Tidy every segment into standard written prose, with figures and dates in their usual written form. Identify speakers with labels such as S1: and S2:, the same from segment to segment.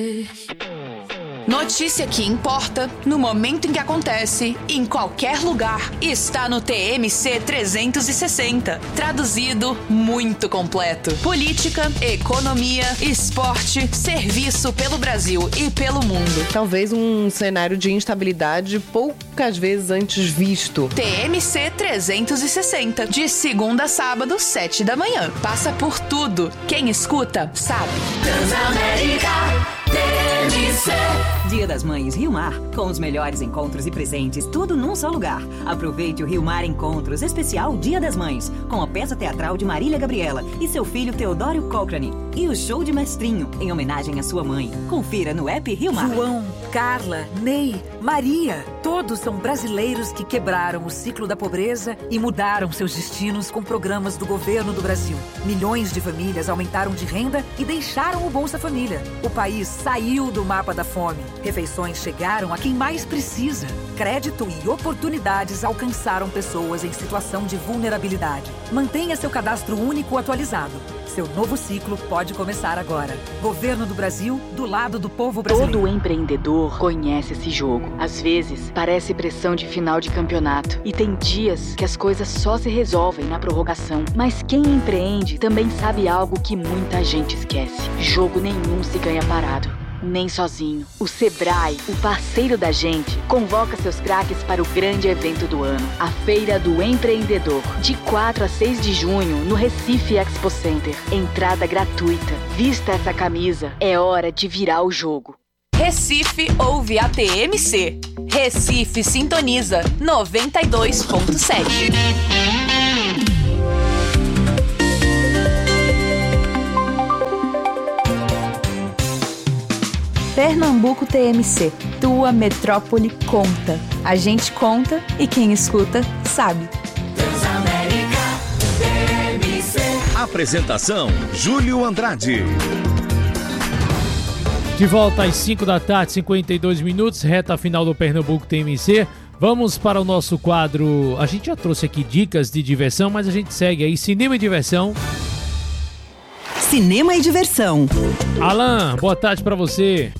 S1: Notícia que importa, no momento em que acontece, em qualquer lugar, está no TMC 360. Traduzido, muito completo. Política, economia, esporte, serviço pelo Brasil e pelo mundo.
S2: Talvez um cenário de instabilidade poucas vezes antes visto.
S1: TMC 360, de segunda a sábado, 7 da manhã. Passa por tudo. Quem escuta, sabe.
S3: Transamérica TMC.
S4: Dia das Mães Rio Mar, com os melhores encontros e presentes, tudo num só lugar. Aproveite o Rio Mar Encontros especial Dia das Mães, com a peça teatral de Marília Gabriela e seu filho Teodório Cochrane. E o show de Mestrinho, em homenagem à sua mãe. Confira no app Rio Mar.
S5: João, Carla, Ney, Maria, todos são brasileiros que quebraram o ciclo da pobreza e mudaram seus destinos com programas do governo do Brasil. Milhões de famílias aumentaram de renda e deixaram o Bolsa Família. O país saiu do mapa da fome. Refeições chegaram a quem mais precisa. Crédito e oportunidades alcançaram pessoas em situação de vulnerabilidade. Mantenha seu cadastro único atualizado. Seu novo ciclo pode começar agora. Governo do Brasil, do lado do povo brasileiro.
S6: Todo empreendedor conhece esse jogo. Às vezes, parece pressão de final de campeonato. E tem dias que as coisas só se resolvem na prorrogação. Mas quem empreende também sabe algo que muita gente esquece. Jogo nenhum se ganha parado. Nem sozinho. O Sebrae, o parceiro da gente, convoca seus craques para o grande evento do ano, a Feira do Empreendedor, de 4 a 6 de junho, no Recife Expo Center. Entrada gratuita. Vista essa camisa, é hora de virar o jogo.
S1: Recife ouve a TMC. Recife sintoniza 92.7.
S7: Pernambuco TMC, tua metrópole conta. A gente conta e quem escuta sabe.
S3: Transamérica TMC.
S8: Apresentação: Júlio Andrade.
S9: De volta às 5 da tarde, 52 minutos, reta final do Pernambuco TMC. Vamos para o nosso quadro. A gente já trouxe aqui dicas de diversão, mas a gente segue aí, cinema e diversão.
S10: Cinema e diversão.
S9: Alan, boa tarde pra você.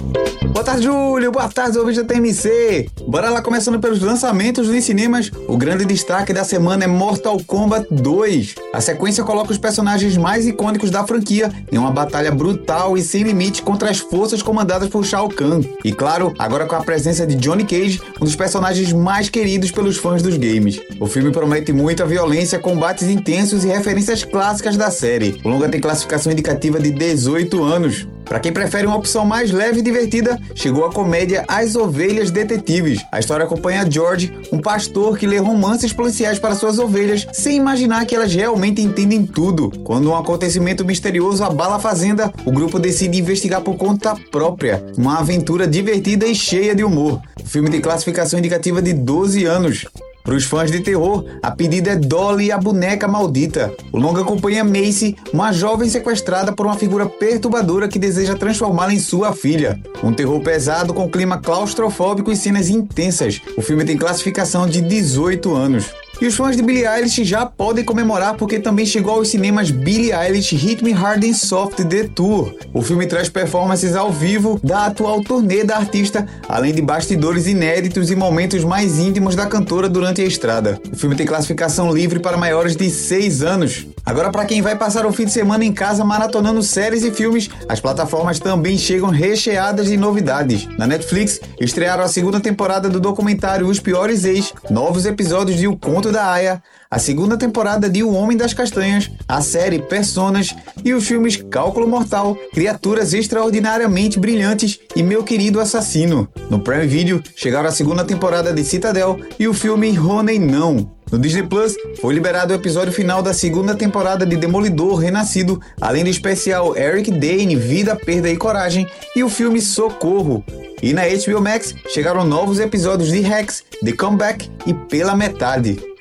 S11: Boa tarde, Júlio. Boa tarde, ouvintes da TMC. Bora lá, começando pelos lançamentos nos cinemas. O grande destaque da semana é Mortal Kombat 2. A sequência coloca os personagens mais icônicos da franquia em uma batalha brutal e sem limite contra as forças comandadas por Shao Kahn. E claro, agora com a presença de Johnny Cage, um dos personagens mais queridos pelos fãs dos games. O filme promete muita violência, combates intensos e referências clássicas da série. O longa tem classificação indicativa de 18 anos. Para quem prefere uma opção mais leve e divertida, chegou a comédia As Ovelhas Detetives. A história acompanha George, um pastor que lê romances policiais para suas ovelhas, sem imaginar que elas realmente entendem tudo. Quando um acontecimento misterioso abala a fazenda, o grupo decide investigar por conta própria. Uma aventura divertida e cheia de humor. O filme tem classificação indicativa de 12 anos. Para os fãs de terror, a pedida é Dolly, a boneca maldita. O longa acompanha Macy, uma jovem sequestrada por uma figura perturbadora que deseja transformá-la em sua filha. Um terror pesado com clima claustrofóbico e cenas intensas. O filme tem classificação de 18 anos. E os fãs de Billie Eilish já podem comemorar porque também chegou aos cinemas Billie Eilish Hit Me Hard and Soft The Tour. O filme traz performances ao vivo da atual turnê da artista, além de bastidores inéditos e momentos mais íntimos da cantora durante a estrada. O filme tem classificação livre para maiores de 6 anos. Agora, para quem vai passar o fim de semana em casa maratonando séries e filmes, as plataformas também chegam recheadas de novidades. Na Netflix, estrearam a segunda temporada do documentário Os Piores Ex, novos episódios de O Conto da Aia, a segunda temporada de O Homem das Castanhas, a série Personas e os filmes Cálculo Mortal, Criaturas Extraordinariamente Brilhantes e Meu Querido Assassino. No Prime Video, chegaram a segunda temporada de Citadel e o filme Honey Não. No Disney Plus, foi liberado o episódio final da segunda temporada de Demolidor Renascido, além do especial Eric Dane, Vida, Perda e Coragem, e o filme Socorro. E na HBO Max, chegaram novos episódios de Rex, The Comeback e Pela Metade.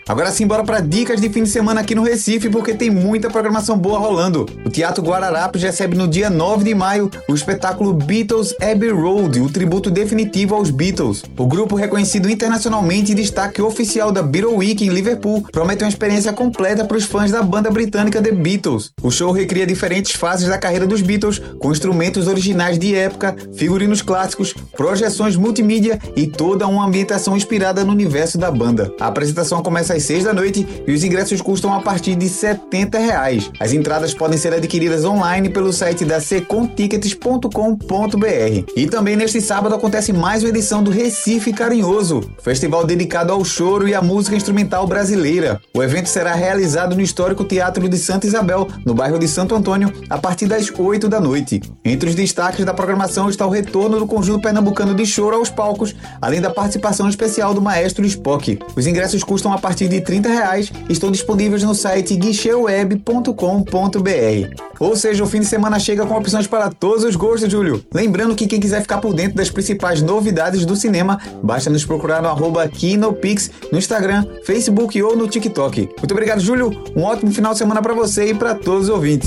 S11: Agora sim, bora para dicas de fim de semana aqui no Recife, porque tem muita programação boa rolando. O Teatro Guararapes recebe no dia 9 de maio o espetáculo Beatles Abbey Road, o tributo definitivo aos Beatles. O grupo, reconhecido internacionalmente e destaque oficial da Beatle Week em Liverpool, promete uma experiência completa para os fãs da banda britânica The Beatles. O show recria diferentes fases da carreira dos Beatles, com instrumentos originais de época, figurinos clássicos, projeções multimídia e toda uma ambientação inspirada no universo da banda. A apresentação começa às 6 da noite e os ingressos custam a partir de R$70. As entradas podem ser adquiridas online pelo site da secontickets.com.br. E também neste sábado acontece mais uma edição do Recife Carinhoso, festival dedicado ao choro e à música instrumental brasileira. O evento será realizado no histórico Teatro de Santa Isabel, no bairro de Santo Antônio, a partir das 8 da noite. Entre os destaques da programação está o retorno do conjunto pernambucano de choro aos palcos, além da participação especial do maestro Spock. Os ingressos custam a partir de R$30 e estão disponíveis no site guicheweb.com.br. Ou seja, o fim de semana chega com opções para todos os gostos, Júlio. Lembrando que quem quiser ficar por dentro das principais novidades do cinema, basta nos procurar no @Kinopix no Instagram, Facebook ou no TikTok. Muito obrigado, Júlio. Um ótimo final de semana para você e para todos os ouvintes.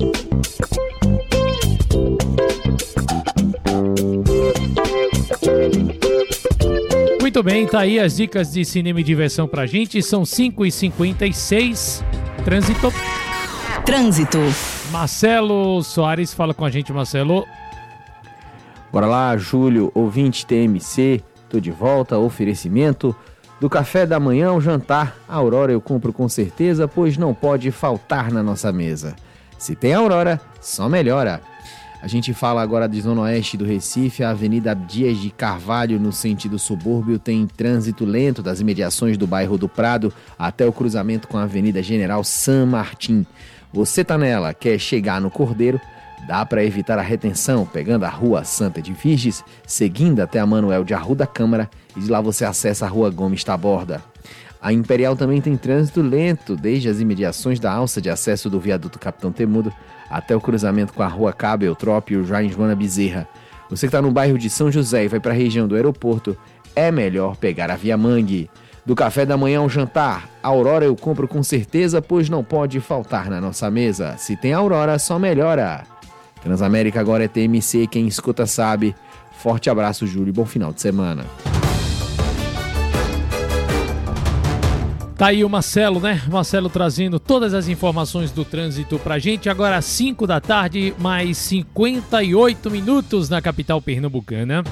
S9: Muito bem, tá aí as dicas de cinema e diversão pra gente. São 5h56. Trânsito. Marcelo Soares fala com a gente, Marcelo.
S10: Bora lá, Júlio, ouvinte TMC, tô de volta, oferecimento do café da manhã ao jantar. A Aurora eu compro com certeza, pois não pode faltar na nossa mesa. Se tem Aurora, só melhora. A gente fala agora de Zona Oeste do Recife. A Avenida Dias de Carvalho, no sentido subúrbio, tem trânsito lento das imediações do bairro do Prado até o cruzamento com a Avenida General San Martín. Você tá nela, quer chegar no Cordeiro? Dá para evitar a retenção pegando a Rua Santa de Virges, seguindo até a Manuel de Arruda Câmara, e de lá você acessa a Rua Gomes Taborda. A Imperial também tem trânsito lento desde as imediações da alça de acesso do viaduto Capitão Temudo até o cruzamento com a Rua Cabo Eutrópio e o Jaime Joana Bezerra. Você que está no bairro de São José e vai para a região do aeroporto, é melhor pegar a Via Mangue. Do café da manhã ao jantar, a Aurora eu compro com certeza, pois não pode faltar na nossa mesa. Se tem Aurora, só melhora. Transamérica agora é TMC, quem escuta sabe. Forte abraço, Júlio, e bom final de semana.
S9: Tá aí o Marcelo, né? Marcelo trazendo todas as informações do trânsito pra gente. Agora às 5 da tarde, mais 58 minutos na capital pernambucana.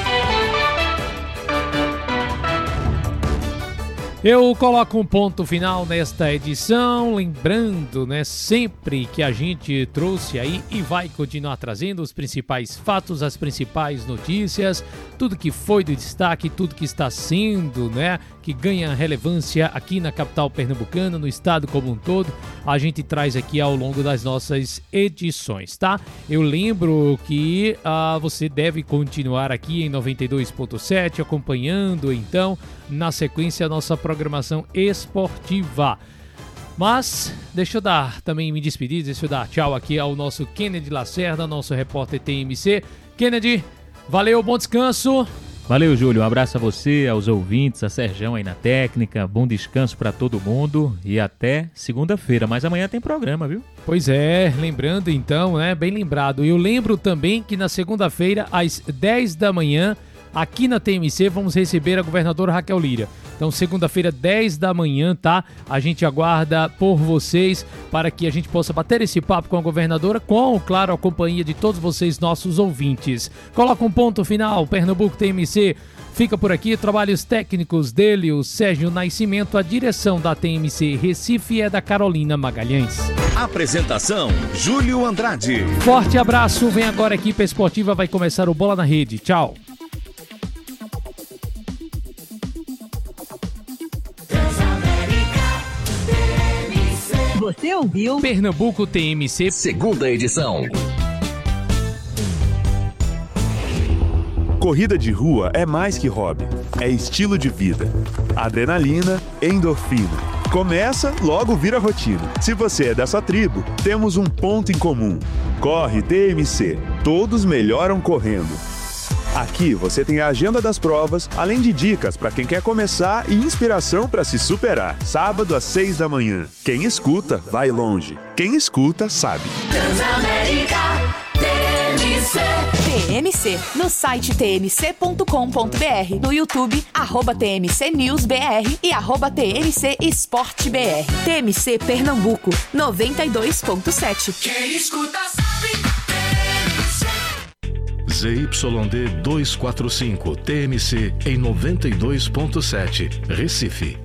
S9: Eu coloco um ponto final nesta edição, lembrando, né, sempre que a gente trouxe aí e vai continuar trazendo os principais fatos, as principais notícias, tudo que foi do destaque, tudo que está sendo, né, que ganha relevância aqui na capital pernambucana, no estado como um todo, a gente traz aqui ao longo das nossas edições, tá? Eu lembro que você deve continuar aqui em 92.7, acompanhando, então, na sequência, a nossa programação esportiva. Mas, deixa eu me despedir, deixa eu dar tchau aqui ao nosso Kennedy Lacerda, nosso repórter TMC. Kennedy, valeu, bom descanso.
S12: Valeu, Júlio, um abraço a você, aos ouvintes, a Serjão aí na técnica, bom descanso pra todo mundo e até segunda-feira, mas amanhã tem programa, viu?
S9: Pois é, lembrando então, né, bem lembrado. Eu lembro também que na segunda-feira, às 10 da manhã, aqui na TMC, vamos receber a governadora Raquel Lira. Então, segunda-feira, 10 da manhã, tá? A gente aguarda por vocês para que a gente possa bater esse papo com a governadora, com, claro, a companhia de todos vocês, nossos ouvintes. Coloca um ponto final, Pernambuco TMC fica por aqui. Trabalhos técnicos dele, o Sérgio Nascimento, a direção da TMC Recife é da Carolina Magalhães.
S8: Apresentação, Júlio Andrade.
S9: Forte abraço, vem agora a equipe esportiva, vai começar o Bola na Rede. Tchau.
S13: Você ouviu
S9: Pernambuco TMC,
S8: segunda edição.
S14: Corrida de rua é mais que hobby, é estilo de vida. Adrenalina, endorfina. Começa, logo vira rotina. Se você é dessa tribo, temos um ponto em comum. Corre TMC, todos melhoram correndo. Aqui você tem a agenda das provas, além de dicas para quem quer começar e inspiração para se superar. Sábado às 6 da manhã. Quem escuta, vai longe. Quem escuta, sabe.
S3: Transamérica TMC.
S1: TMC, no site tmc.com.br, no YouTube, @TMC News BR e @TMC Esporte BR. TMC Pernambuco, 92.7.
S3: Quem escuta sabe.
S13: ZYD 245, TMC em 92.7, Recife.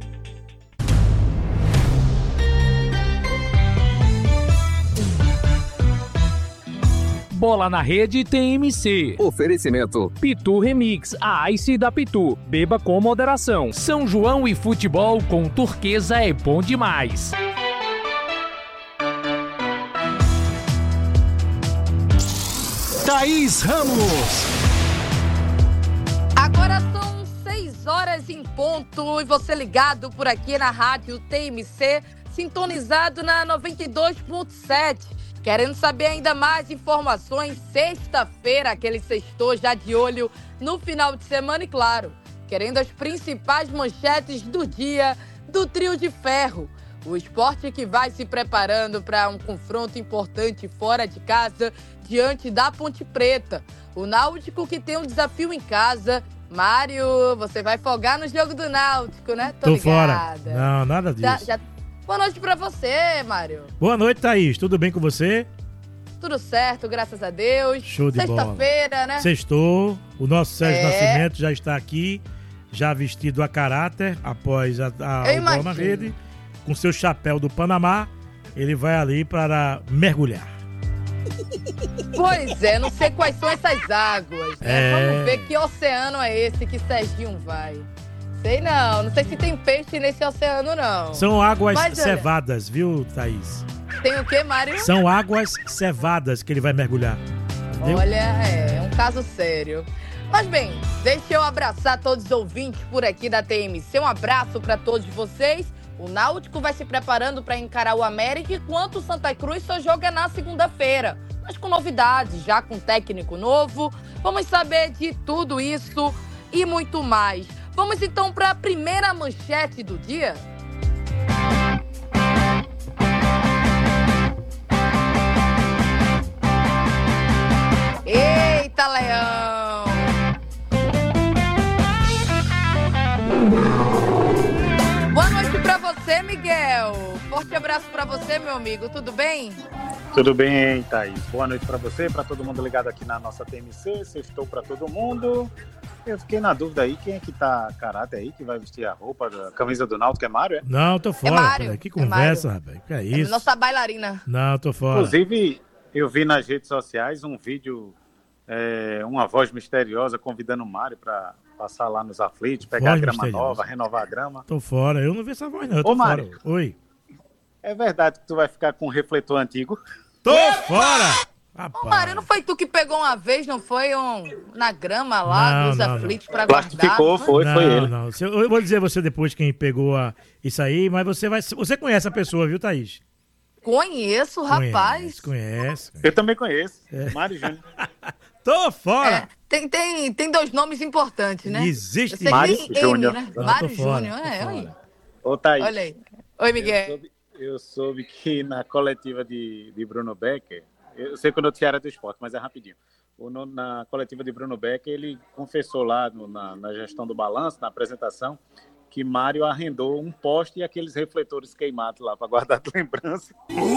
S15: Bola na Rede TMC.
S16: Oferecimento
S15: Pitu Remix, a Ice da Pitu. Beba com moderação. São João e futebol com Turquesa é bom demais.
S13: Thaís Ramos.
S17: Agora são 6 horas em ponto e você ligado por aqui na rádio TMC, sintonizado na 92.7. Querendo saber ainda mais informações, sexta-feira, aquele sextou já de olho no final de semana e, claro, querendo as principais manchetes do dia do Trio de Ferro. O esporte que vai se preparando para um confronto importante fora de casa diante da Ponte Preta. O Náutico que tem um desafio em casa. Mário, você vai folgar no jogo do Náutico, né?
S18: Tô fora. Não, nada disso.
S17: Boa noite pra você, Mário.
S18: Boa noite, Thaís. Tudo bem com você?
S17: Tudo certo, graças a Deus.
S18: Show de bola.
S17: Sexta-feira, né?
S18: Sextou. O nosso Sérgio Nascimento já está aqui, já vestido a caráter, após a bola na rede. Com seu chapéu do Panamá, ele vai ali para mergulhar.
S17: Pois é, não sei quais são essas águas, né? Vamos ver que oceano é esse que Serginho vai. Sei não sei se tem peixe nesse oceano, não.
S18: São águas cevadas, viu, Thaís?
S17: Tem o quê, Mário?
S18: São águas cevadas que ele vai mergulhar. Entendeu?
S17: Olha, é um caso sério. Mas bem, deixa eu abraçar todos os ouvintes por aqui da TMC. Um abraço para todos vocês. O Náutico vai se preparando para encarar o América, enquanto o Santa Cruz só joga na segunda-feira. Mas com novidades, já com técnico novo. Vamos saber de tudo isso e muito mais. Vamos então para a primeira manchete do dia. Eita, Leão! Boa noite para você, Miguel. Forte abraço para você, meu amigo. Tudo bem?
S19: Tudo bem, Thaís. Boa noite para você, para todo mundo ligado aqui na nossa TMC. Sextou para todo mundo. Eu fiquei na dúvida aí, quem é que tá caráter aí, que vai vestir a roupa da camisa do Náutico? É Mário, é?
S18: Não, tô fora.
S17: Mário.
S18: Que conversa, rapaz. Que é isso?
S17: Nossa bailarina.
S18: Não, tô fora.
S19: Inclusive, eu vi nas redes sociais um vídeo, uma voz misteriosa convidando o Mário para passar lá nos aflitos, pegar a grama nova, renovar a grama.
S18: Tô fora. Eu não vi essa voz, não. Eu tô fora.
S19: Mário.
S18: Oi.
S19: É verdade que tu vai ficar com um refletor antigo?
S18: Tô fora!
S17: Ô, Mário, não foi tu que pegou uma vez, não foi na grama lá dos aflitos pra guardar?
S19: Plastificou, foi ele.
S18: Não. Eu vou dizer a você depois quem pegou isso aí, mas você conhece a pessoa, viu, Thaís?
S17: Conheço, rapaz.
S18: Conhece.
S19: Eu também conheço. Mário Júnior.
S18: Tô fora.
S17: Tem dois nomes importantes, né?
S18: Existe.
S19: Mário Júnior.
S17: Né? Mário Júnior,
S19: olha. Ô, Thaís.
S17: Olha aí. Oi, Miguel.
S19: Eu soube que na coletiva de Bruno Becker, eu sei que o noticiário é do esporte, mas é rapidinho. Na coletiva de Bruno Becker, ele confessou lá na gestão do balanço, na apresentação, que Mário arrendou um poste e aqueles refletores queimados lá para guardar de lembrança.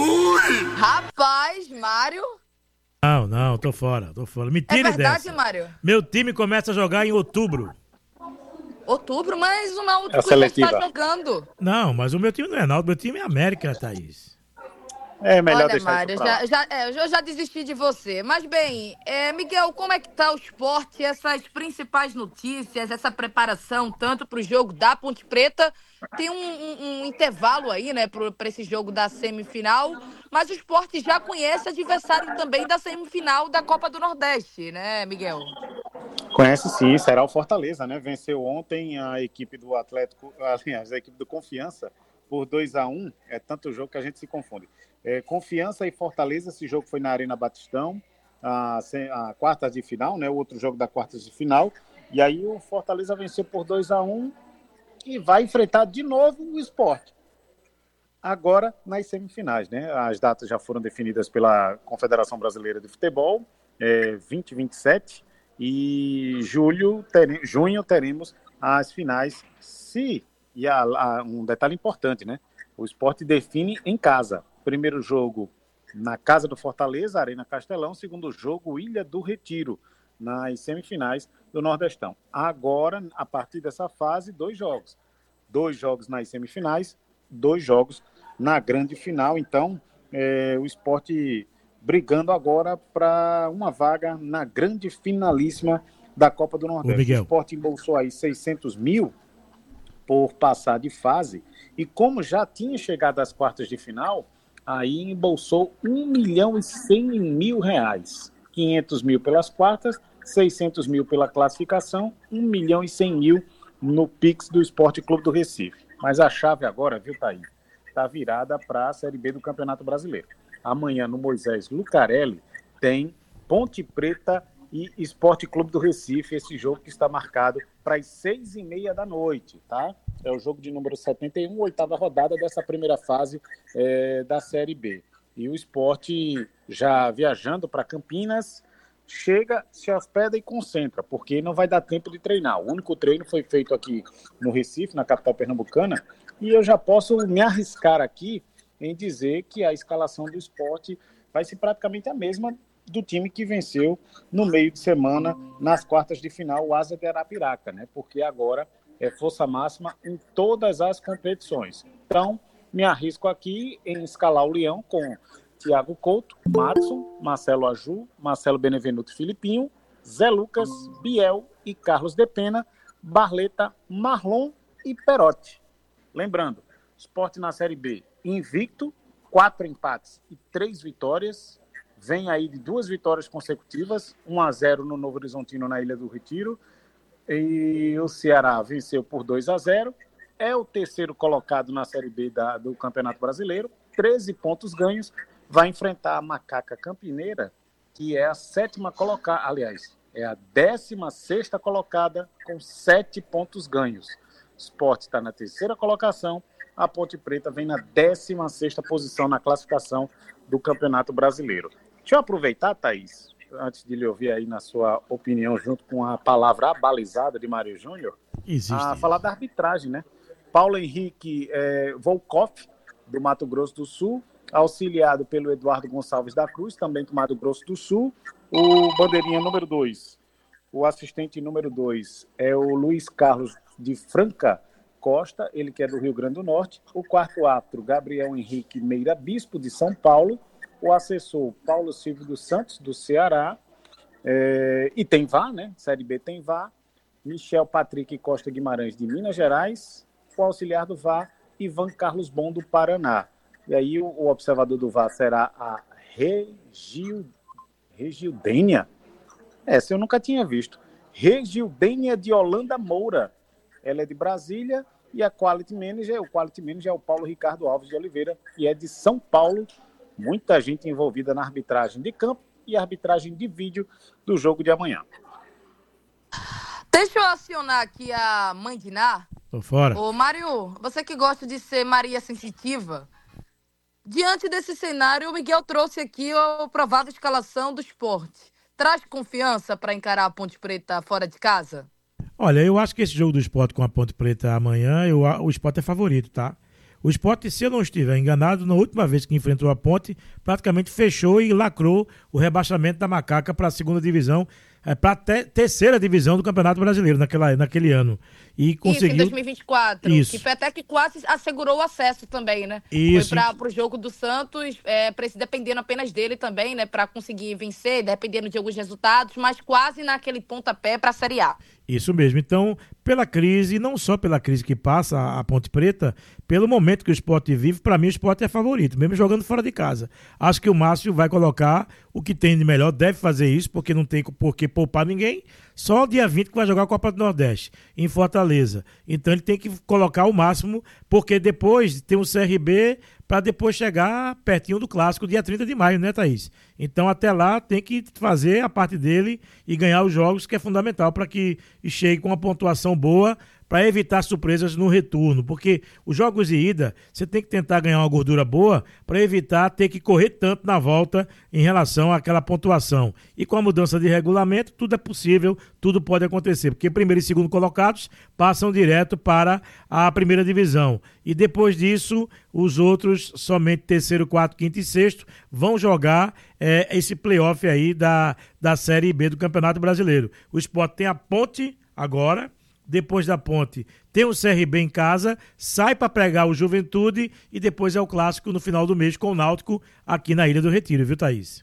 S17: Rapaz, Mário...
S18: Não, tô fora. Me tire dessa.
S17: É verdade, Mário?
S18: Meu time começa a jogar em outubro.
S17: Outubro, mas o Náutico
S19: já
S17: está jogando.
S18: Não, mas o meu time não é Náutico, meu time é América, Thaís.
S19: É melhor
S17: Olha,
S19: deixar
S17: Mário,
S19: isso pra lá.
S17: eu já desisti de você. Mas bem, Miguel, como é que tá o esporte, essas principais notícias, essa preparação, tanto para o jogo da Ponte Preta, tem um intervalo aí, né, para esse jogo da semifinal, mas o esporte já conhece adversário também da semifinal da Copa do Nordeste, né, Miguel?
S19: Conhece sim, será o Fortaleza, né? Venceu ontem a equipe do Atlético, aliás, a equipe do Confiança por 2-1, é tanto jogo que a gente se confunde. Confiança e Fortaleza, esse jogo foi na Arena Batistão, a quartas de final, né? O outro jogo da quartas de final. E aí o Fortaleza venceu por 2-1 e vai enfrentar de novo o Sport. Agora nas semifinais, né? As datas já foram definidas pela Confederação Brasileira de Futebol, 2027, e junho teremos as finais. E um detalhe importante, né? O Sport define em casa. Primeiro jogo na casa do Fortaleza, Arena Castelão. Segundo jogo, Ilha do Retiro, nas semifinais do Nordestão. Agora, a partir dessa fase, 2 jogos. 2 jogos nas semifinais, 2 jogos na grande final. Então, o Sport brigando agora para uma vaga na grande finalíssima da Copa do Nordeste. O Sport embolsou aí 600 mil por passar de fase, e como já tinha chegado às quartas de final, aí embolsou R$1.100.000, 500 mil pelas quartas, 600 mil pela classificação, 1.100.000 no Pix do Esporte Clube do Recife. Mas a chave agora, viu, Thaís, está virada para a Série B do Campeonato Brasileiro. Amanhã, no Moisés Lucarelli, tem Ponte Preta e Esporte Clube do Recife, esse jogo que está marcado para as 6h30 da noite, tá? É o jogo de número 71, 8ª rodada dessa primeira fase da Série B. E o Sport, já viajando para Campinas, chega, se hospeda e concentra, porque não vai dar tempo de treinar. O único treino foi feito aqui no Recife, na capital pernambucana, e eu já posso me arriscar aqui em dizer que a escalação do Sport vai ser praticamente a mesma do time que venceu no meio de semana, nas quartas de final, o Asa de Arapiraca, né? Porque agora é força máxima em todas as competições. Então, me arrisco aqui em escalar o Leão com Thiago Couto, Madson, Marcelo Aju, Marcelo Benevenuto Filipinho, Zé Lucas, Biel e Carlos de Pena, Barleta, Marlon e Perotti. Lembrando, Sport na Série B, invicto, 4 empates e 3 vitórias, vem aí de 2 vitórias consecutivas, 1-0 no Novo Horizontino na Ilha do Retiro, e o Ceará venceu por 2-0, é o terceiro colocado na Série B do Campeonato Brasileiro, 13 pontos ganhos, vai enfrentar a Macaca Campineira, que é a 7ª colocada, aliás, é a 16ª colocada com 7 pontos ganhos. O Sport está na 3ª colocação, a Ponte Preta vem na 16ª posição na classificação do Campeonato Brasileiro. Deixa eu aproveitar, Thaís, antes de lhe ouvir aí na sua opinião, junto com a palavra abalizada de Mário Júnior, a falar da arbitragem, né? Paulo Henrique Volkoff, do Mato Grosso do Sul, auxiliado pelo Eduardo Gonçalves da Cruz, também do Mato Grosso do Sul. O bandeirinha número 2, o assistente número 2 é o Luiz Carlos de Franca Costa, ele que é do Rio Grande do Norte. O quarto árbitro, Gabriel Henrique Meira Bispo, de São Paulo. O assessor, Paulo Silvio dos Santos, do Ceará. E tem VAR, né? Série B tem VAR. Michel Patrick Costa Guimarães, de Minas Gerais. O auxiliar do VAR, Ivan Carlos Bom, do Paraná. E aí o observador do VAR será a Regildênia. Essa eu nunca tinha visto. Regildênia de Holanda Moura. Ela é de Brasília e o Quality Manager é o Paulo Ricardo Alves de Oliveira, que é de São Paulo. Muita gente envolvida na arbitragem de campo e arbitragem de vídeo do jogo de amanhã.
S17: Deixa eu acionar aqui a mãe de Ná.
S18: Tô fora.
S17: Ô, Mário, você que gosta de ser Maria Sensitiva, diante desse cenário, o Miguel trouxe aqui a provável escalação do Sport. Traz confiança para encarar a Ponte Preta fora de casa?
S18: Olha, eu acho que esse jogo do Sport com a Ponte Preta amanhã, o Sport é favorito, tá? O Sport, se eu não estiver enganado, na última vez que enfrentou a Ponte, praticamente fechou e lacrou o rebaixamento da Macaca para a 2ª divisão, para a 3ª divisão do Campeonato Brasileiro naquele ano. E conseguiu...
S17: Isso, em 2024. Isso. Que até que quase assegurou o acesso também, né?
S18: Isso.
S17: Foi para o jogo do Santos, dependendo apenas dele também, né? Para conseguir vencer, dependendo de alguns resultados, mas quase naquele pontapé para a Série A.
S18: Isso mesmo. Então, pela crise, não só pela crise que passa a Ponte Preta, pelo momento que o Sport vive, para mim o Sport é favorito, mesmo jogando fora de casa. Acho que o Márcio vai colocar o que tem de melhor, deve fazer isso, porque não tem por que poupar ninguém. Só o dia 20 que vai jogar a Copa do Nordeste, em Fortaleza. Então ele tem que colocar o máximo, porque depois tem o CRB, para depois chegar pertinho do clássico, dia 30 de maio, né, Thaís? Então, até lá, tem que fazer a parte dele e ganhar os jogos, que é fundamental para que chegue com uma pontuação boa, para evitar surpresas no retorno, porque os jogos de ida, você tem que tentar ganhar uma gordura boa para evitar ter que correr tanto na volta em relação àquela pontuação. E com a mudança de regulamento, tudo é possível, tudo pode acontecer, porque primeiro e segundo colocados passam direto para a primeira divisão. E depois disso, os outros, somente terceiro, quarto, quinto e sexto, vão jogar esse playoff aí da Série B do Campeonato Brasileiro. O Sport tem a Ponte agora. Depois da Ponte tem o CRB em casa, sai para pregar o Juventude e depois é o clássico no final do mês com o Náutico aqui na Ilha do Retiro, viu, Thaís?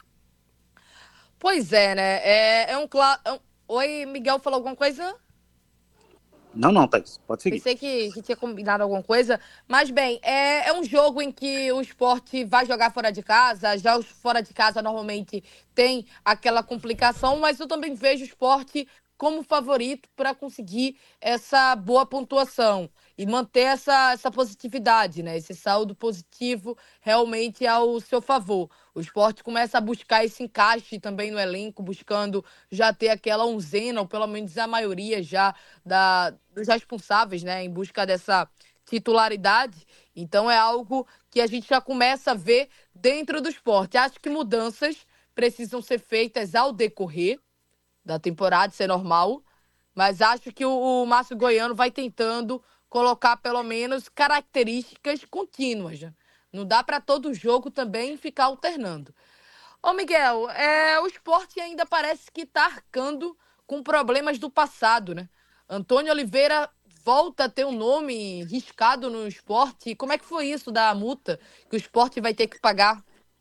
S17: Pois é, né? Oi, Miguel, falou alguma coisa?
S19: Não, Thaís, pode seguir.
S17: Pensei que tinha combinado alguma coisa. Mas, bem, é um jogo em que o Sport vai jogar fora de casa. Já os fora de casa normalmente tem aquela complicação, mas eu também vejo o Sport como favorito para conseguir essa boa pontuação e manter essa positividade, né? Esse saldo positivo realmente ao seu favor. O Sport começa a buscar esse encaixe também no elenco, buscando já ter aquela onzena, ou pelo menos a maioria já dos responsáveis, né? Em busca dessa titularidade. Então é algo que a gente já começa a ver dentro do Sport. Acho que mudanças precisam ser feitas ao decorrer da temporada, isso é normal, mas acho que o Márcio Goiano vai tentando colocar pelo menos características contínuas. Né? Não dá para todo jogo também ficar alternando. Ô Miguel, o Sport ainda parece que está arcando com problemas do passado, né? Antônio Oliveira volta a ter um nome riscado no Sport. Como é que foi isso da multa que o Sport vai ter que pagar?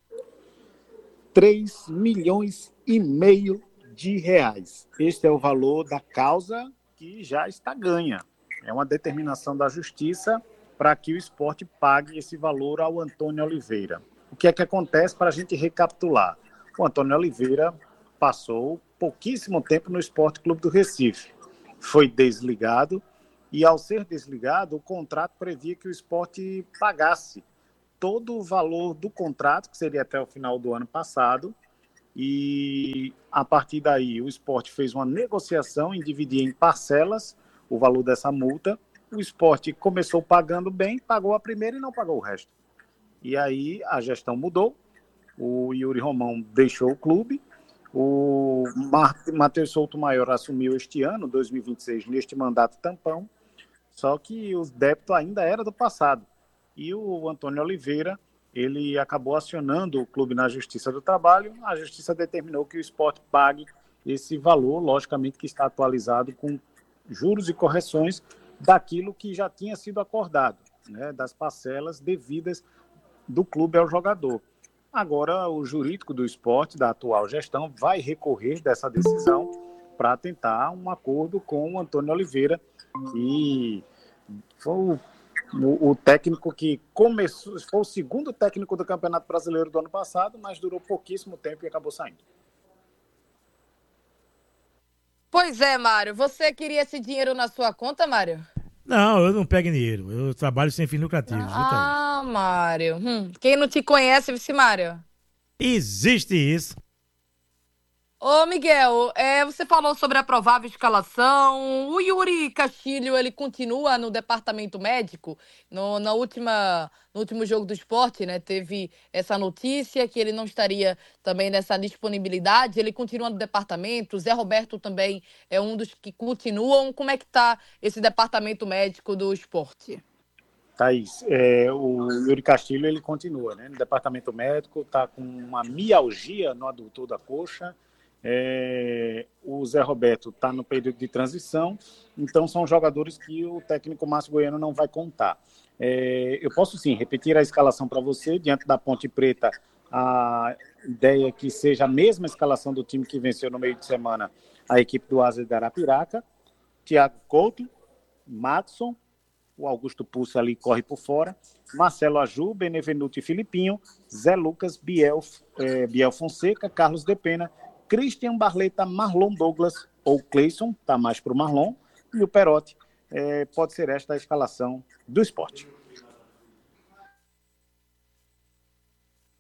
S19: 3,5 milhões de reais. Este é o valor da causa que já está ganha. É uma determinação da Justiça para que o Sport pague esse valor ao Antônio Oliveira. O que é que acontece para a gente recapitular? O Antônio Oliveira passou pouquíssimo tempo no Sport Clube do Recife. Foi desligado e, ao ser desligado, o contrato previa que o Sport pagasse todo o valor do contrato, que seria até o final do ano passado, e a partir daí o Sport fez uma negociação em dividir em parcelas o valor dessa multa. O Sport começou pagando bem, pagou a primeira e não pagou o resto. E aí a gestão mudou, o Yuri Romão deixou o clube, o Matheus Souto Maior assumiu este ano, 2026, neste mandato tampão, só que o débito ainda era do passado. E o Antônio Oliveira, ele acabou acionando o clube na Justiça do Trabalho. A Justiça determinou que o Sport pague esse valor, logicamente que está atualizado com juros e correções daquilo que já tinha sido acordado, né, das parcelas devidas do clube ao jogador. Agora, o jurídico do Sport, da atual gestão, vai recorrer dessa decisão para tentar um acordo com o Antônio Oliveira, que foi o técnico que começou, foi o segundo técnico do Campeonato Brasileiro do ano passado, mas durou pouquíssimo tempo e acabou saindo.
S17: Pois é, Mário. Você queria esse dinheiro na sua conta, Mário?
S18: Não, eu não pego dinheiro. Eu trabalho sem fins lucrativos.
S17: Mário. Quem não te conhece, vice Mário?
S18: Existe isso.
S17: Ô, Miguel, você falou sobre a provável escalação. O Yuri Castilho, ele continua no departamento médico. No último jogo do Sport, né, teve essa notícia que ele não estaria também nessa disponibilidade. Ele continua no departamento. O Zé Roberto também é um dos que continuam. Como é que está esse departamento médico do Sport?
S19: Thaís, o Yuri Castilho, ele continua, né, no departamento médico, está com uma mialgia no adutor da coxa. O Zé Roberto está no período de transição, então são jogadores que o técnico Márcio Goiano não vai contar. Eu posso sim repetir a escalação para você. Diante da Ponte Preta, a ideia é que seja a mesma escalação do time que venceu no meio de semana a equipe do Asa de Arapiraca. Thiago Couto, Madson, o Augusto Pulso ali corre por fora, Marcelo Aju, Benevenuto e Filipinho, Zé Lucas, Biel Fonseca, Carlos de Pena, Christian Barleta, Marlon Douglas ou Cleison, está mais para o Marlon, e o Perotti. Pode ser esta a escalação do Sport.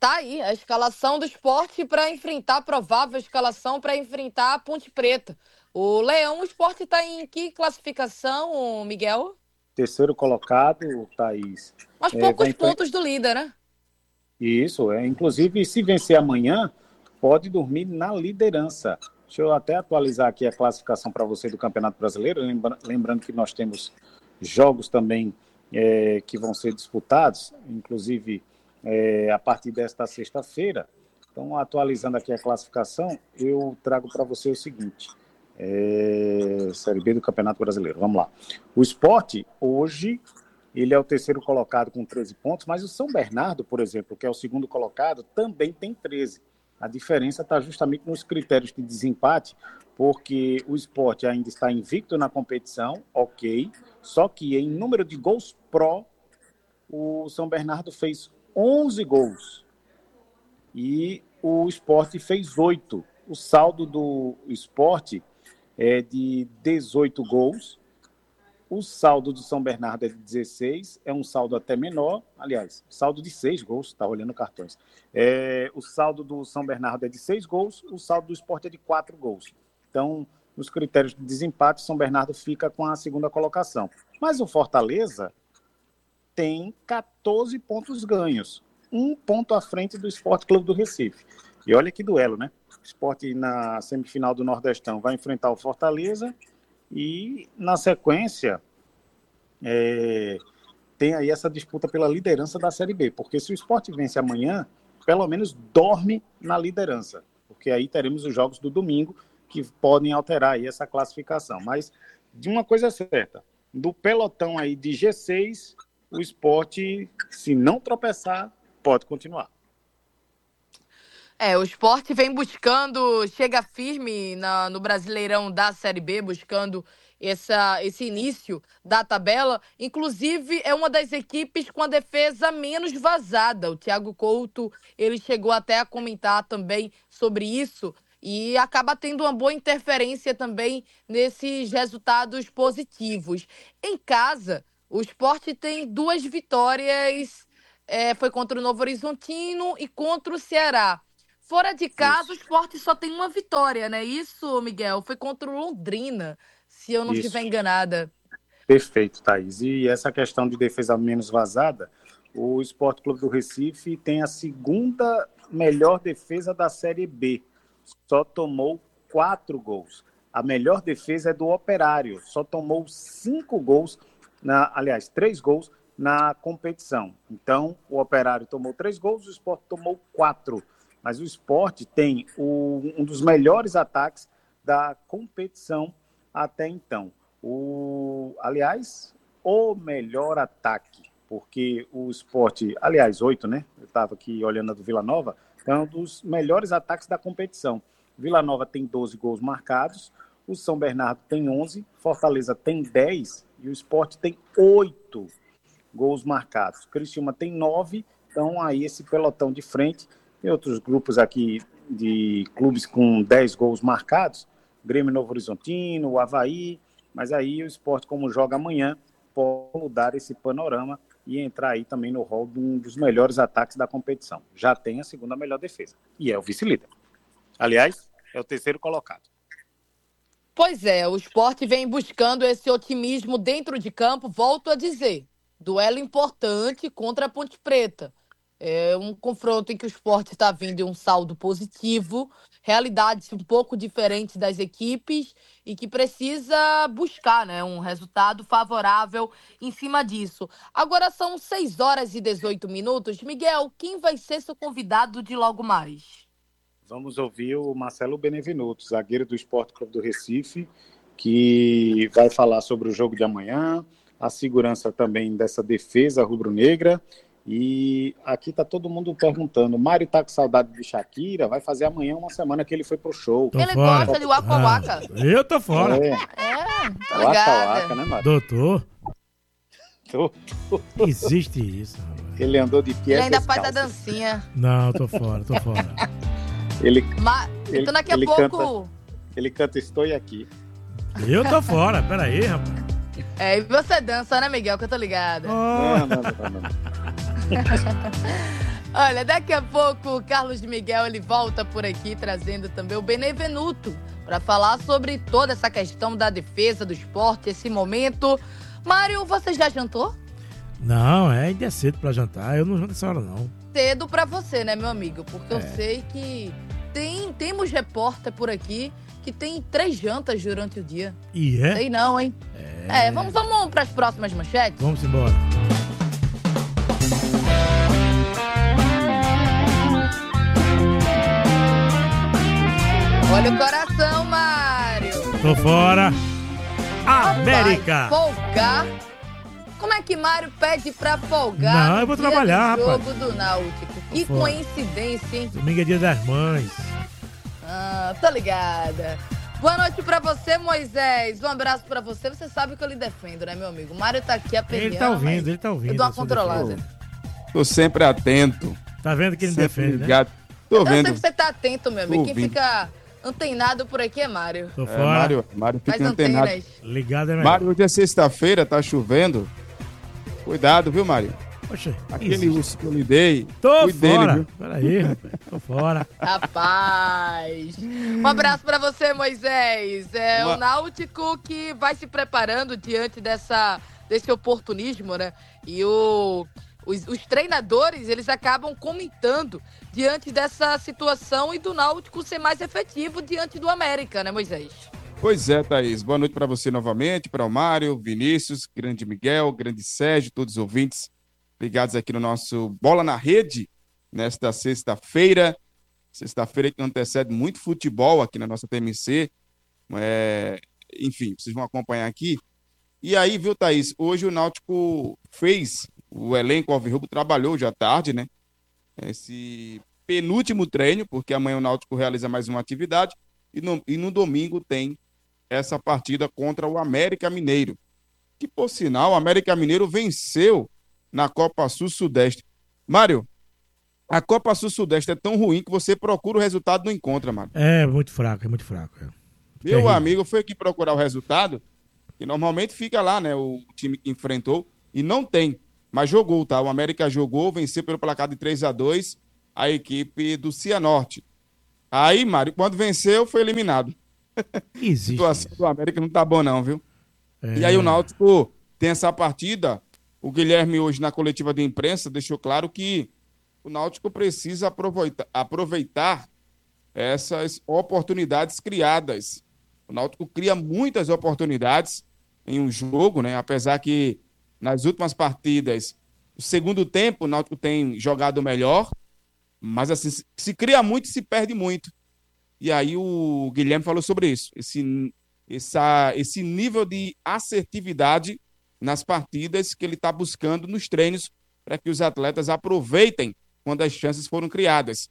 S17: Tá aí a escalação do Sport para enfrentar, a provável escalação para enfrentar a Ponte Preta. O Leão, o Sport está em que classificação, Miguel?
S19: Terceiro colocado, Thaís.
S17: Mas poucos pontos do líder, né?
S19: Isso, inclusive se vencer amanhã, pode dormir na liderança. Deixa eu até atualizar aqui a classificação para você do Campeonato Brasileiro, lembrando que nós temos jogos também que vão ser disputados, inclusive a partir desta sexta-feira. Então, atualizando aqui a classificação, eu trago para você o seguinte, Série B do Campeonato Brasileiro, vamos lá. O Sport, hoje, ele é o terceiro colocado com 13 pontos, mas o São Bernardo, por exemplo, que é o segundo colocado, também tem 13. A diferença está justamente nos critérios de desempate, porque o Sport ainda está invicto na competição, ok, só que em número de gols pró, o São Bernardo fez 11 gols e o Sport fez 8. O saldo do Sport é de 18 gols, o saldo do São Bernardo é de 16, é um saldo até menor, aliás, saldo de 6 gols, está olhando cartões. O saldo do São Bernardo é de 6 gols, o saldo do Sport é de 4 gols. Então, nos critérios de desempate, São Bernardo fica com a segunda colocação. Mas o Fortaleza tem 14 pontos ganhos, 1 ponto à frente do Sport Clube do Recife. E olha que duelo, né? O Sport na semifinal do Nordestão vai enfrentar o Fortaleza e, na sequência, tem aí essa disputa pela liderança da Série B, porque se o Sport vence amanhã, pelo menos dorme na liderança, porque aí teremos os jogos do domingo que podem alterar aí essa classificação. Mas, de uma coisa certa, do pelotão aí de G6, o Sport, se não tropeçar, pode continuar.
S17: O Sport vem buscando, chega firme no Brasileirão da Série B, buscando esse início da tabela. Inclusive, é uma das equipes com a defesa menos vazada. O Thiago Couto, ele chegou até a comentar também sobre isso e acaba tendo uma boa interferência também nesses resultados positivos. Em casa, o Sport tem 2 vitórias, foi contra o Novo Horizontino e contra o Ceará. Fora de casa, o Sport só tem 1 vitória, né? Isso, Miguel, foi contra o Londrina, se eu não estiver enganada.
S19: Perfeito, Thaís. E essa questão de defesa menos vazada, o Sport Clube do Recife tem a segunda melhor defesa da Série B. Só tomou 4 gols. A melhor defesa é do Operário. Só tomou 5 gols, 3 gols na competição. Então, o Operário tomou 3 gols, o Sport tomou 4. Mas o Sport tem um dos melhores ataques da competição até então. O melhor ataque, porque o Sport, 8, né? Eu estava aqui olhando a do Vila Nova, é um dos melhores ataques da competição. Vila Nova tem 12 gols marcados, o São Bernardo tem 11, Fortaleza tem 10 e o Sport tem 8 gols marcados. Criciúma tem 9, então aí esse pelotão de frente. Tem outros grupos aqui de clubes com 10 gols marcados, Grêmio Novo Horizontino, o Avaí, mas aí o Sport, como joga amanhã, pode mudar esse panorama e entrar aí também no rol de um dos melhores ataques da competição. Já tem a segunda melhor defesa e é o vice-líder. Aliás, é o terceiro colocado.
S17: Pois é, o Sport vem buscando esse otimismo dentro de campo, volto a dizer, duelo importante contra a Ponte Preta. É um confronto em que o Sport está vindo em um saldo positivo, realidades um pouco diferentes das equipes e que precisa buscar, né, um resultado favorável em cima disso. Agora são 6h18. Miguel, quem vai ser seu convidado de logo mais?
S19: Vamos ouvir o Marcelo Benevenuto, zagueiro do Sport Clube do Recife, que vai falar sobre o jogo de amanhã, a segurança também dessa defesa rubro-negra. E aqui tá todo mundo perguntando, Mário tá com saudade de Shakira, vai fazer amanhã uma semana que ele foi pro show.
S17: Ele gosta de Waka Waka.
S18: Eu tô fora.
S17: Tá ligada.
S19: Waka, né, Mário?
S18: Doutor.
S19: Doutor.
S18: Existe isso.
S19: Ele andou de pé.
S17: Ele ainda faz a dancinha.
S18: Não, tô fora.
S17: Então daqui a pouco...
S19: Ele canta Estou Aqui.
S18: Eu tô fora, peraí, rapaz.
S17: E você dança, né, Miguel, que eu tô ligada.
S19: Não.
S17: Olha, daqui a pouco o Carlos Miguel ele volta por aqui trazendo também o Benevenuto para falar sobre toda essa questão da defesa do esporte, esse momento. Mário, você já jantou?
S18: Não, ainda é cedo pra jantar. Eu não janto essa hora, não.
S17: Cedo pra você, né, meu amigo? Porque eu sei que temos repórter por aqui que tem 3 jantas durante o dia.
S18: E é?
S17: Sei não, hein? Vamos pras próximas manchetes?
S18: Vamos embora.
S17: Olha o coração, Mário.
S18: Tô fora. América.
S17: Vai folgar? Como é que Mário pede pra folgar?
S18: Não, eu vou trabalhar,
S17: no
S18: rapaz.
S17: jogo do Náutico. Que
S18: fora.
S17: Coincidência, hein?
S18: Domingo é dia das mães.
S17: Tô ligada. Boa noite pra você, Moisés. Um abraço pra você. Você sabe que eu lhe defendo, né, meu amigo? O Mário tá aqui aperreando.
S18: Ele tá ouvindo.
S17: Eu dou uma controlada.
S16: Tô sempre atento.
S18: Tá vendo que ele me defende,
S16: ligado.
S18: né?
S16: Tô vendo.
S17: Eu sei que você tá atento, meu amigo. Quem
S16: ouvindo.
S17: fica antenado por aqui é Mário.
S18: Tô fora.
S16: Mário fica
S17: Faz
S16: antenado.
S17: antenas.
S18: Ligado é melhor.
S16: Mário, hoje é sexta-feira, tá chovendo. Cuidado, viu, Mário?
S18: Poxa,
S16: aquele urso que eu lhe dei.
S18: Tô
S16: cuide
S18: fora.
S16: dele, viu?
S18: Peraí, rapaz. Tô fora.
S17: Rapaz. Um abraço pra você, Moisés. O Náutico que vai se preparando diante desse oportunismo, né? E os treinadores, eles acabam comentando diante dessa situação e do Náutico ser mais efetivo diante do América, né, Moisés?
S16: Pois é, Thaís. Boa noite para você novamente, para o Mário, Vinícius, grande Miguel, grande Sérgio, todos os ouvintes ligados aqui no nosso Bola na Rede, nesta sexta-feira. Sexta-feira que antecede muito futebol aqui na nossa TMC. Enfim, vocês vão acompanhar aqui. E aí, viu, Thaís? Hoje o Náutico o elenco alvirrubro trabalhou já tarde, né? Esse penúltimo treino, porque amanhã o Náutico realiza mais uma atividade e no domingo tem essa partida contra o América Mineiro. Que, por sinal, o América Mineiro venceu na Copa Sul-Sudeste. Mário, a Copa Sul-Sudeste é tão ruim que você procura o resultado e não encontra, Mário.
S18: É muito fraco.
S16: Meu
S18: Terrível.
S16: amigo foi aqui procurar o resultado, que normalmente fica lá, né? O time que enfrentou, e não tem. Mas jogou, tá? O América jogou, venceu pelo placar de 3-2 a equipe do Cianorte. Aí, Mário, quando venceu, foi eliminado. A situação do América não tá bom não, viu? E aí o Náutico tem essa partida. O Guilherme hoje na coletiva de imprensa deixou claro que o Náutico precisa aproveitar essas oportunidades criadas. O Náutico cria muitas oportunidades em um jogo, né? Apesar que nas últimas partidas, o segundo tempo, o Náutico tem jogado melhor, mas assim, se cria muito e se perde muito. E aí o Guilherme falou sobre isso, esse nível de assertividade nas partidas que ele está buscando nos treinos para que os atletas aproveitem quando as chances forem criadas.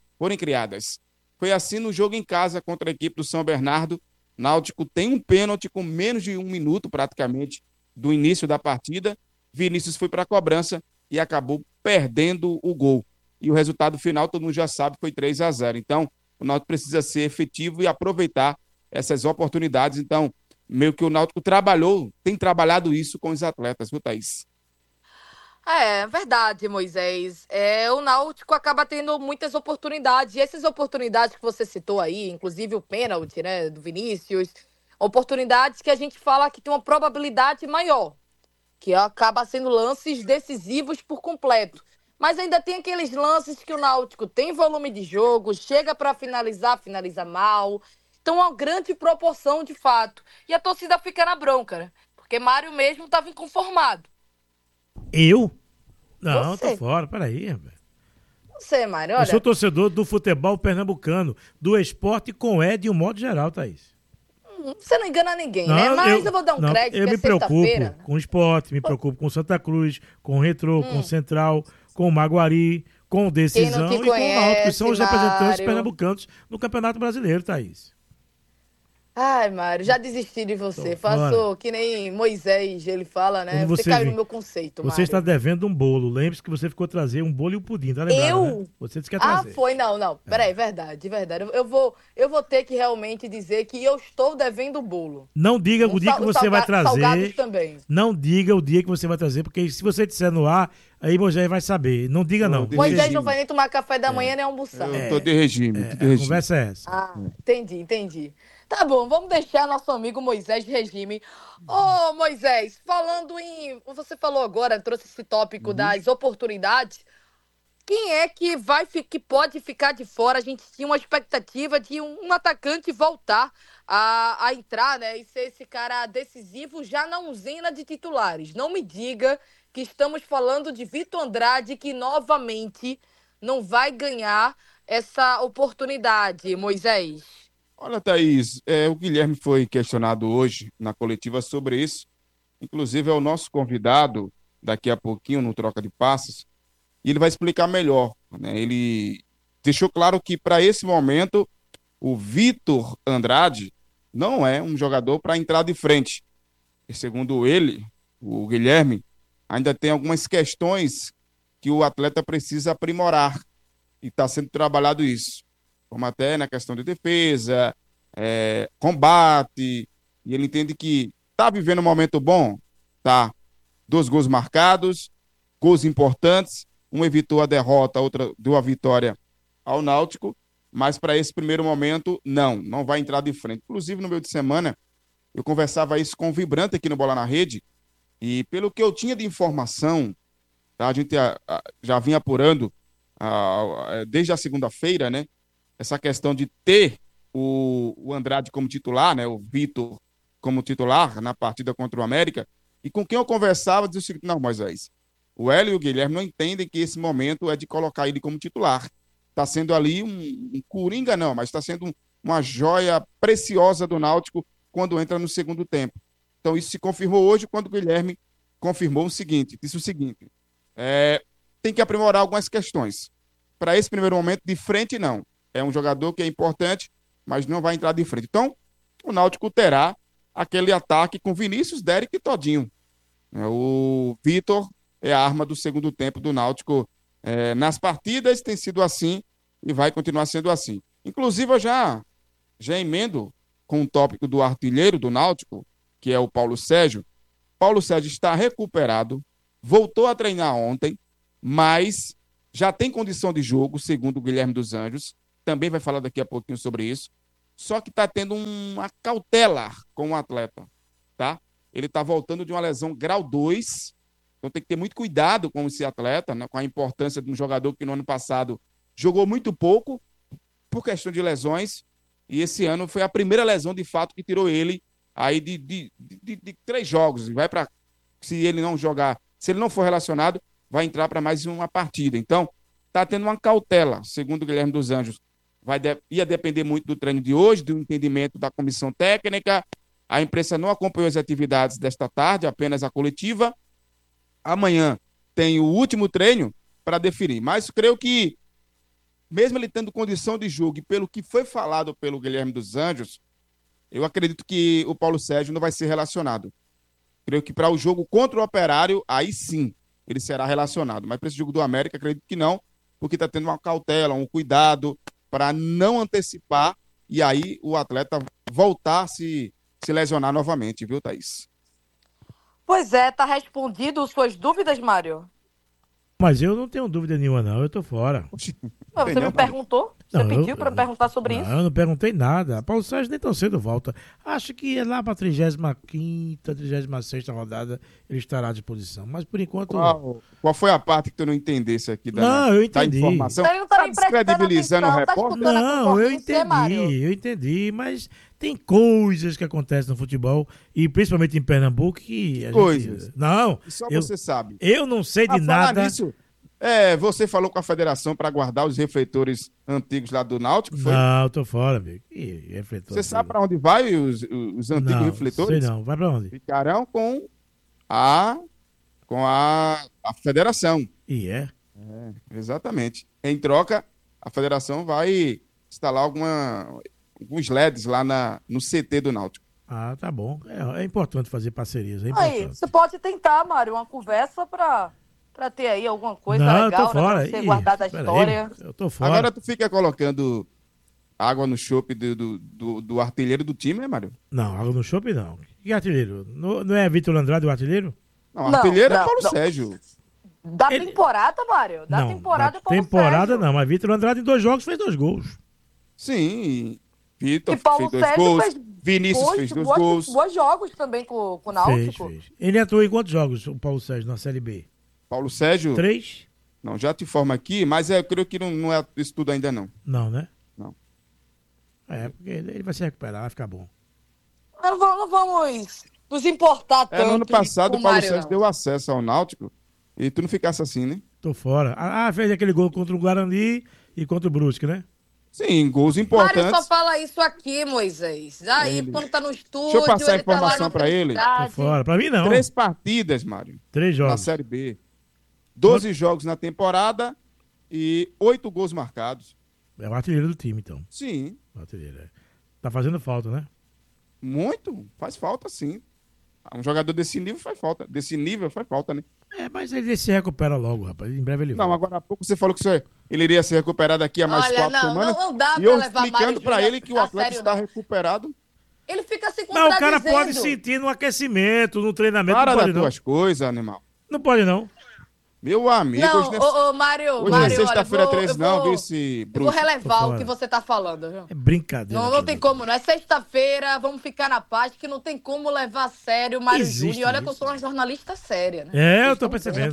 S16: Foi assim no jogo em casa contra a equipe do São Bernardo. Náutico tem um pênalti com menos de 1 minuto praticamente do início da partida. Vinícius foi para a cobrança e acabou perdendo o gol. E o resultado final, todo mundo já sabe, foi 3-0. Então, o Náutico precisa ser efetivo e aproveitar essas oportunidades. Então, meio que o Náutico tem trabalhado isso com os atletas, viu, Thaís?
S17: É verdade, Moisés. O Náutico acaba tendo muitas oportunidades. E essas oportunidades que você citou aí, inclusive o pênalti, né, do Vinícius, oportunidades que a gente fala que tem uma probabilidade maior, que acaba sendo lances decisivos por completo. Mas ainda tem aqueles lances que o Náutico tem volume de jogo, chega para finaliza mal. Então, uma grande proporção, de fato. E a torcida fica na bronca, né? Porque Mário mesmo estava inconformado.
S18: Eu? Não,
S17: Você.
S18: tô fora, peraí, rapaz.
S17: Você, Mário, olha...
S18: Eu sou torcedor do futebol pernambucano, do esporte com E de um modo geral, Thaís.
S17: Você não engana ninguém, né? Mas eu vou dar um crédito,
S18: eu
S17: que
S18: me
S17: é
S18: preocupo
S17: sexta-feira.
S18: com o esporte, me preocupo com Santa Cruz, com o Retrô, com o Central, com o Maguari, com o Decisão e com o Náutico, que são os representantes pernambucanos no Campeonato Brasileiro, Thaís.
S17: Ai, Mário, já desisti de você. Faço que nem Moisés, ele fala, né? Você caiu no meu conceito, Mário.
S18: Você está devendo um bolo. Lembre-se que você ficou trazer um bolo e um pudim, tá lembrado,
S17: Eu?
S18: né? Você disse que ia trazer.
S17: Ah, foi? Não. Peraí, verdade. Eu vou ter que realmente dizer que eu estou devendo o bolo.
S18: Não diga o dia que você vai trazer.
S17: Salgados também.
S18: Não diga o dia que você vai trazer, porque se você disser no ar, aí Moisés vai saber. Não diga não.
S17: Moisés não vai nem tomar café da manhã, nem almoçar.
S16: Eu tô de regime.
S18: A conversa é essa.
S17: Ah, entendi. Tá bom, vamos deixar nosso amigo Moisés de regime. Ô, Moisés, falando em... Você falou agora, trouxe esse tópico das oportunidades. Quem é que pode ficar de fora? A gente tinha uma expectativa de um atacante voltar a entrar, né? E ser esse cara decisivo já na usina de titulares. Não me diga que estamos falando de Vitor Andrade, que novamente não vai ganhar essa oportunidade, Moisés.
S16: Olha, Thaís, o Guilherme foi questionado hoje na coletiva sobre isso. Inclusive, é o nosso convidado daqui a pouquinho no Troca de Passes. E ele vai explicar melhor, né? Ele deixou claro que, para esse momento, o Vitor Andrade não é um jogador para entrar de frente. E, segundo ele, o Guilherme, ainda tem algumas questões que o atleta precisa aprimorar. E está sendo trabalhado isso. Como até na questão de defesa, combate, e ele entende que está vivendo um momento bom, tá? 2 gols marcados, gols importantes, um evitou a derrota, outra deu a vitória ao Náutico, mas para esse primeiro momento, não vai entrar de frente. Inclusive, no meio de semana, eu conversava isso com o Vibrante aqui no Bola na Rede, e pelo que eu tinha de informação, tá? A gente já vinha apurando desde a segunda-feira, né? Essa questão de ter o Andrade como titular, né, o Vitor como titular na partida contra o América, e com quem eu conversava dizia o seguinte: não, Moisés, o Hélio e o Guilherme não entendem que esse momento é de colocar ele como titular. Está sendo ali um coringa, não, mas está sendo uma joia preciosa do Náutico quando entra no segundo tempo. Então isso se confirmou hoje quando o Guilherme confirmou disse o seguinte, tem que aprimorar algumas questões. Para esse primeiro momento, de frente, não. É um jogador que é importante, mas não vai entrar de frente. Então, o Náutico terá aquele ataque com Vinícius, Derek e Todinho. O Vitor é a arma do segundo tempo do Náutico. Nas partidas tem sido assim e vai continuar sendo assim. Inclusive, eu já emendo com o tópico do artilheiro do Náutico, que é o Paulo Sérgio. Paulo Sérgio está recuperado, voltou a treinar ontem, mas já tem condição de jogo, segundo o Guilherme dos Anjos. Também vai falar daqui a pouquinho sobre isso. Só que está tendo uma cautela com o atleta, tá? Ele está voltando de uma lesão grau 2, então tem que ter muito cuidado com esse atleta, né? Com a importância de um jogador que no ano passado jogou muito pouco por questão de lesões, e esse ano foi a primeira lesão de fato que tirou ele aí de 3 jogos. Se ele não jogar, se ele não for relacionado, vai entrar para mais uma partida. Então, está tendo uma cautela, segundo o Guilherme dos Anjos. Ia depender muito do treino de hoje, do entendimento da comissão técnica. A imprensa não acompanhou as atividades desta tarde, apenas a coletiva. Amanhã tem o último treino para definir. Mas creio que, mesmo ele tendo condição de jogo e pelo que foi falado pelo Guilherme dos Anjos, eu acredito que o Paulo Sérgio não vai ser relacionado. Creio que para o jogo contra o Operário, aí sim, ele será relacionado. Mas para esse jogo do América, acredito que não, porque está tendo uma cautela, um cuidado para não antecipar e aí o atleta voltar a se lesionar novamente, viu, Thaís?
S17: Pois é, tá respondido suas dúvidas, Mário?
S18: Mas eu não tenho dúvida nenhuma, não. Eu tô fora.
S17: Mas você me perguntou? Você pediu para perguntar sobre isso?
S18: Eu não perguntei nada. Paulo Sérgio nem tão cedo volta. Acho que lá para a 35ª, 36ª rodada ele estará à disposição. Mas por enquanto...
S16: Qual foi a parte que tu não entendesse aqui
S18: eu entendi.
S16: Da informação?
S17: Ele não tá
S16: descredibilizando o repórter?
S18: Não, eu entendi. Mas tem coisas que acontecem no futebol, e principalmente em Pernambuco, que a
S16: coisas.
S18: Gente... Não.
S16: Só você sabe.
S18: Eu não sei de nada.
S16: Nisso, você falou com a federação para guardar os refletores antigos lá do Náutico? Foi?
S18: Não, tô fora, amigo.
S16: Você sabe para onde vai os antigos refletores?
S18: Sei não. Vai para onde?
S16: Ficarão com a federação.
S18: É,
S16: exatamente. Em troca, a federação vai instalar alguns LEDs lá no CT do Náutico.
S18: Ah, tá bom. É importante fazer parcerias.
S17: Aí, você pode tentar, Mário, uma conversa pra ter aí alguma coisa legal,
S18: eu tô fora.
S17: Né, pra você guardar da história.
S18: Eu tô fora.
S16: Agora tu fica colocando água no chope do artilheiro do time, né, Mário?
S18: Não, água no chope não. Que artilheiro? Não é Vitor Andrade o artilheiro?
S16: Não, o artilheiro é Paulo Sérgio.
S17: Da temporada, Mário? Da temporada é Paulo
S18: temporada
S17: Sérgio.
S18: não, mas Vitor Andrade em 2 jogos fez 2 gols.
S16: Sim, Vitor
S17: Paulo
S16: fez 2
S17: Sérgio
S16: gols,
S17: fez
S16: Vinícius fez 2 gols.
S17: Bons jogos também com o Náutico.
S18: Fez. Ele atuou em quantos jogos, o Paulo Sérgio, na Série B?
S16: Paulo Sérgio?
S18: 3?
S16: Não, já te informo aqui, mas eu creio que não é isso tudo ainda não.
S18: Não, né?
S16: Não.
S18: Porque ele vai se recuperar, vai ficar bom.
S17: Não vamos nos importar tanto.
S16: No ano passado
S17: com
S16: o Paulo
S17: Mário,
S16: Sérgio
S17: não.
S16: deu acesso ao Náutico e tu não ficasse assim, né?
S18: Tô fora. Fez aquele gol contra o Guarani e contra o Brusque, né?
S16: Sim, gols importantes.
S17: Mário só fala isso aqui, Moisés. Aí, quando tá no estúdio,
S16: Deixa eu passar a
S17: ele tá lá
S16: informação
S17: na
S16: pra ele.
S17: felicidade.
S18: Tô fora. Pra mim não.
S16: 3 partidas, Mário.
S18: 3 jogos.
S16: Na Série B. 12 jogos na temporada e 8 gols marcados.
S18: É o artilheiro do time, então.
S16: Sim.
S18: O artilheiro, Tá fazendo falta, né?
S16: Muito. Faz falta, sim. Um jogador desse nível faz falta. Né?
S18: Mas ele se recupera logo, rapaz. Em breve ele
S16: Não,
S18: volta.
S16: agora há pouco você falou que ele iria se recuperar daqui a mais 4 semanas.
S17: Não dá
S16: e
S17: pra
S16: eu
S17: levar
S16: explicando
S17: Mário
S16: pra
S17: Júnior
S16: ele que o
S17: a
S16: atleta
S17: sério,
S16: está
S17: não.
S16: recuperado.
S17: Ele fica se
S18: Mas
S17: contradizendo.
S18: o cara pode sentir no aquecimento, no treinamento.
S16: Para
S18: não pode,
S16: das
S18: não.
S16: tuas coisas, animal.
S18: Não pode, não.
S16: Meu amigo,
S17: Não,
S16: hoje não é,
S17: Mário,
S16: hoje não é sexta-feira 13 não, viu esse
S17: eu vou
S16: bruxo.
S17: relevar o que você tá falando, viu?
S18: É brincadeira.
S17: Não tem como, não é sexta-feira, vamos ficar na paz, que não tem como levar a sério o Mário
S18: Existe
S17: Júnior. E olha
S18: isso.
S17: que eu sou uma jornalista séria, né?
S18: Eu tô percebendo,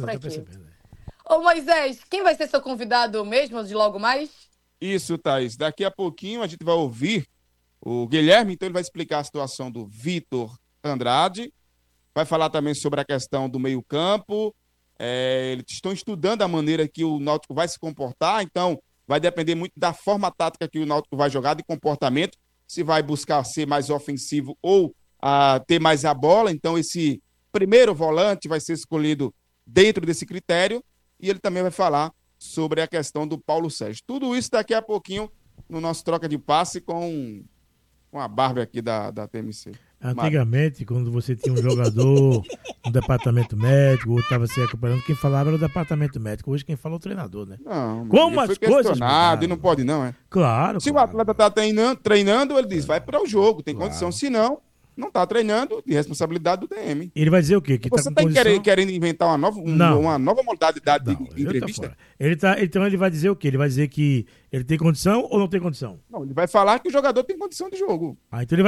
S17: Ô Moisés, quem vai ser seu convidado mesmo de logo mais?
S16: Isso, Thaís. Daqui a pouquinho a gente vai ouvir o Guilherme, então ele vai explicar a situação do Vitor Andrade, vai falar também sobre a questão do meio-campo. Eles estão estudando a maneira que o Náutico vai se comportar, então vai depender muito da forma tática que o Náutico vai jogar, de comportamento, se vai buscar ser mais ofensivo ou ter mais a bola. Então esse primeiro volante vai ser escolhido dentro desse critério, e ele também vai falar sobre a questão do Paulo Sérgio. Tudo isso daqui a pouquinho no nosso troca de passe com a Barbie aqui da TMC.
S18: Antigamente, quando você tinha um jogador no departamento médico, ou estava se recuperando, quem falava era o departamento médico. Hoje quem fala é o treinador, né?
S16: Não,
S18: como
S16: ele
S18: as
S16: foi
S18: coisas
S16: questionado e não pode não, é?
S18: Claro.
S16: Se o atleta está treinando, ele diz, vai para o jogo, tem condição. Se não está treinando, de responsabilidade do DM.
S18: Ele vai dizer o quê? Que
S16: você
S18: tá
S16: está querendo inventar uma nova modalidade de entrevista?
S18: Então ele vai dizer o quê? Ele vai dizer que ele tem condição ou não tem condição?
S16: Não, ele vai falar que o jogador tem condição de jogo.
S18: Então ele vai